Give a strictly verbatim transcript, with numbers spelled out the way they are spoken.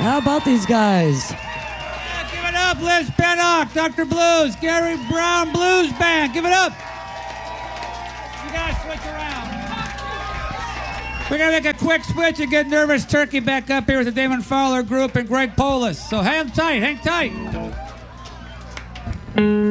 How about these guys? Yeah, give it up, Liz Pennock, Doctor Blues, Gary Brown Blues Band. Give it up. You guys switch around. We're going to make a quick switch and get Nervous Turkey back up here with the Damon Fowler Group and Greg Polis. So hang tight, hang tight.